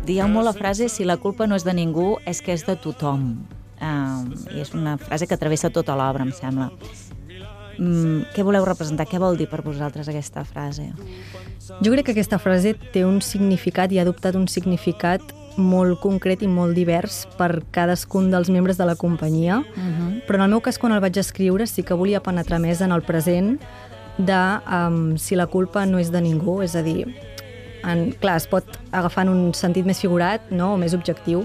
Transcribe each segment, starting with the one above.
dieu molt la frase si la culpa no és de ningú és que és de tothom. I és una frase que travessa tota l'obra, em sembla. Què voleu representar? Què vol dir per vosaltres aquesta frase? Jo crec que aquesta frase té un significat i ha adoptat un significat molt concret i molt divers per cadascun dels membres de la companyia, però en el meu cas, quan el vaig escriure, sí que volia penetrar més en el present de si la culpa no és de ningú, és a dir, clar, es pot agafar en un sentit més figurat, no?, o més objectiu,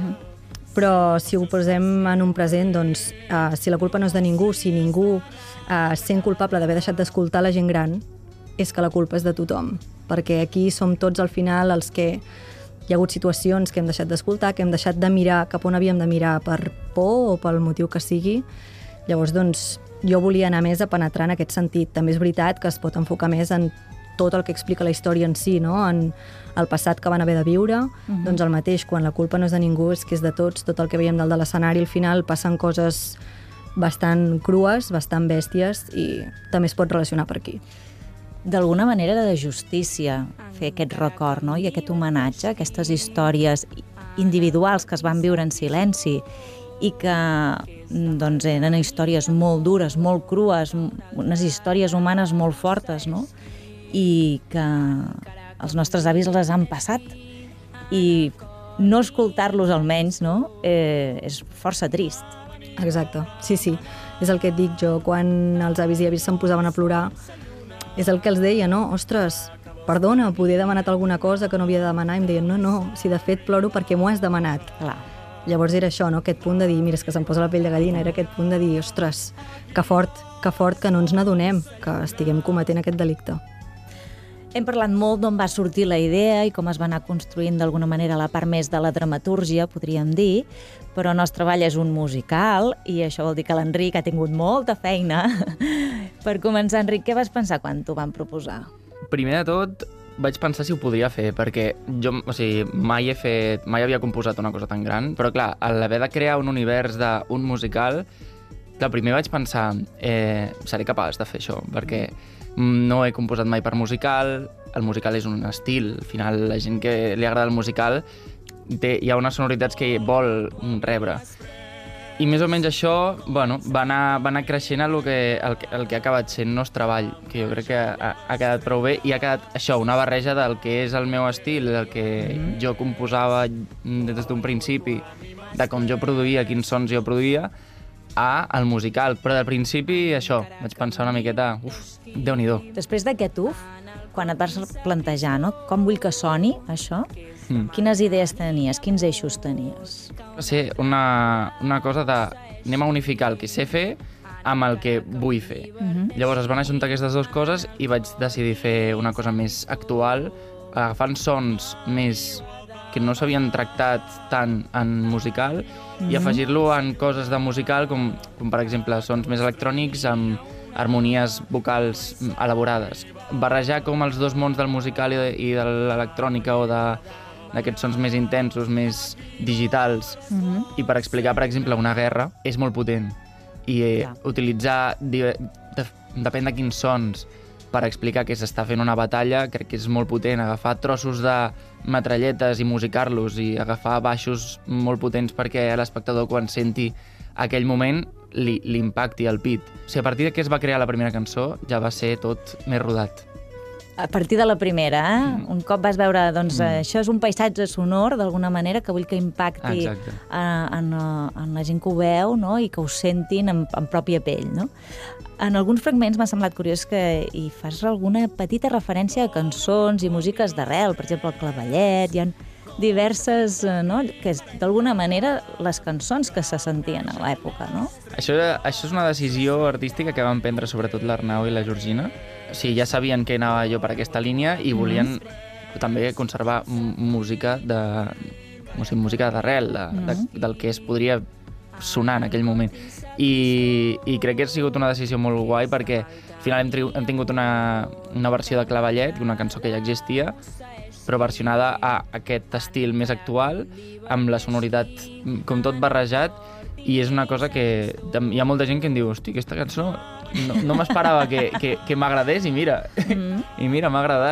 però si ho posem en un present, doncs, si la culpa no és de ningú, si ningú sent culpable d'haver deixat d'escoltar la gent gran, és que la culpa és de tothom, perquè aquí som tots al final els que hi ha hagut situacions que hem deixat d'escoltar, que hem deixat de mirar cap on havíem de mirar per por o pel motiu que sigui. Llavors, doncs, jo volia anar més a penetrar en aquest sentit. També és veritat que es pot enfocar més en tot el que explica la història en si, no? En el passat que van haver de viure, doncs el mateix, quan la culpa no és de ningú, és que és de tots, tot el que veiem dalt de l'escenari, al final passen coses bastant crues, bastant bèsties, i també es pot relacionar per aquí. D'alguna manera de justícia fer aquest record, no? I aquest homenatge, aquestes històries individuals que es van viure en silenci i que doncs, eren històries molt dures, molt crues, unes històries humanes molt fortes, no? I que els nostres avis les han passat. I no escoltar-los almenys, no? És força trist. Exacte, sí, sí. És el que et dic jo, quan els avis i avis se'n posaven a plorar, és el que els deia, no? Ostres, perdona, poder demanat alguna cosa que no havia de demanar, i em deien, no, si de fet ploro perquè m'ho has demanat. Clar. Llavors era això, no? Aquest punt de dir, mira, és que se'm posa la pell de gallina, era aquest punt de dir, ostres, que fort que no ens n'adonem que estiguem cometent aquest delicte. Hem parlat molt d'on va sortir la idea i com es va anar construint d'alguna manera la part més de la dramatúrgia, podríem dir, però el nostre treball és un musical i això vol dir que l'Enric ha tingut molta feina. Per començar, Enric, què vas pensar quan t'ho van proposar? Primer de tot, vaig pensar si ho podria fer, perquè jo, mai havia composat una cosa tan gran, però clar, a l'haver de crear un univers d'un musical, clar, primer vaig pensar, seré capaç de fer això, perquè no he composat mai per musical, el musical és un estil, al final la gent que li agrada el musical hi ha unes sonoritats que vol rebre. I més o menys això, bueno, va anar creixent el que ha acabat sent el nostre treball, que jo crec que ha quedat prou bé, i ha quedat això, una barreja del que és el meu estil, del que jo composava des d'un principi, de com jo produïa, quins sons jo produïa, al musical. Però del principi, això, vaig pensar una miqueta, Déu-n'hi-do. Després d'aquest quan et vas plantejar, no? Com vull que soni, això, quines idees tenies, quins eixos tenies? Va ser una cosa de anem a unificar el que sé fer amb el que vull fer. Llavors es van ajuntar aquestes dues coses i vaig decidir fer una cosa més actual, agafant sons més que no s'havien tractat tant en musical i afegir-lo en coses de musical com per exemple sons més electrònics amb harmonies vocals elaborades. Barrejar com els dos mons del musical i de l'electrònica o d'aquests sons més intensos, més digitals. I per explicar, per exemple, una guerra és molt potent. I utilitzar, depèn de quins sons, per explicar que s'està fent una batalla, crec que és molt potent. Agafar trossos de metralletes i musicar-los i agafar baixos molt potents perquè l'espectador, quan senti aquell moment, li impacti al pit. O sigui, a partir que es va crear la primera cançó, ja va ser tot més rodat. A partir de la primera, un cop vas veure, doncs, això és un paisatge sonor, d'alguna manera, que vull que impacti en la gent que ho veu, no? I que ho sentin en pròpia pell, no? En alguns fragments m'ha semblat curiós que hi fas alguna petita referència a cançons i músiques d'arrel, per exemple, el clavellet, hi ha diverses, no? Que és d'alguna manera les cançons que se sentien a l'època, no? Això és una decisió artística que van prendre sobretot l'Arnau i la Georgina. O sigui, ja sabien que anava jo per aquesta línia i volien també conservar música d'arrel, del que es podria sonar en aquell moment. I crec que ha sigut una decisió molt guai perquè al final hem tingut una versió de clavellet, una cançó que ja existia, però versionada a aquest estil més actual, amb la sonoritat com tot barrejat, i és una cosa que hi ha molta gent que em diu, hosti, aquesta cançó no m'esperava que m'agradés, i mira, m'ha agradat.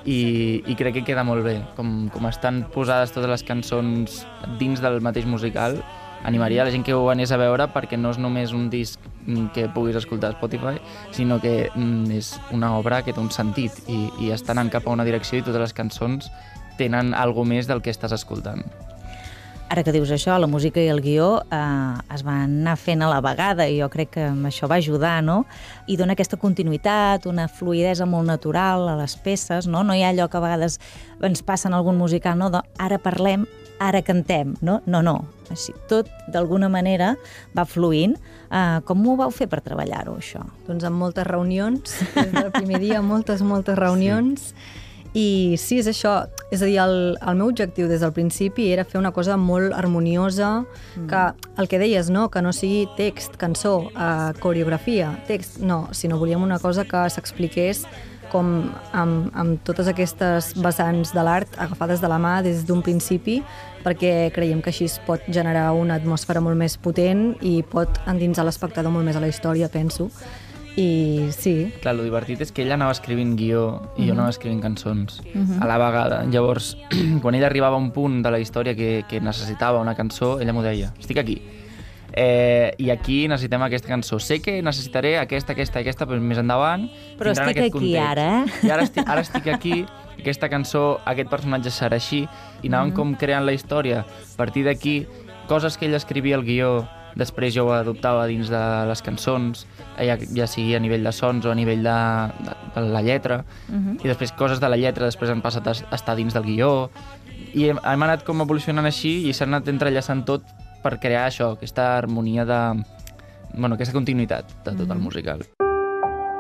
i crec que queda molt bé. Com estan posades totes les cançons dins del mateix musical, animaria la gent que ho anés a veure perquè no és només un disc que puguis escoltar a Spotify, sinó que és una obra que té un sentit i està anant cap a una direcció i totes les cançons tenen alguna més del que estàs escoltant. Ara que dius això, la música i el guió es van anar fent a la vegada i jo crec que això va ajudar, no? I dona aquesta continuïtat, una fluïdesa molt natural a les peces, no? No hi ha allò que a vegades ens passa en algun musical, no? Ara parlem, ara cantem, no? No. Així, tot d'alguna manera va fluint. Com ho vau fer per treballar-ho, això? Doncs amb moltes reunions, des del primer dia, moltes reunions. Sí. I sí, és això, és a dir, el meu objectiu des del principi era fer una cosa molt harmoniosa, que el que deies, no? Que no sigui text, cançó, coreografia, text, no, sinó volíem una cosa que s'expliqués com amb totes aquestes vessants de l'art agafades de la mà des d'un principi, perquè creiem que així es pot generar una atmosfera molt més potent i pot endinsar l'espectador molt més a la història, penso. I sí. Clar, el divertit és que ella anava escrivint guió i jo anava escrivint cançons a la vegada. Llavors, quan ella arribava a un punt de la història que necessitava una cançó, ella m'ho deia, estic aquí. I aquí necessitem aquesta cançó. Sé que necessitaré aquesta, però més endavant però estic aquí context. Ara, I ara estic aquí, aquesta cançó, aquest personatge serà així, i anàvem com creant la història. A partir d'aquí, coses que ella escrivia al guió, després jo ho adoptava dins de les cançons, ja sigui a nivell de sons o a nivell de la lletra, i després coses de la lletra després han passat a estar dins del guió, i hem anat com evolucionant així i s'ha anat entrellaçant tot per crear això, aquesta harmonia aquesta continuïtat de tot el musical.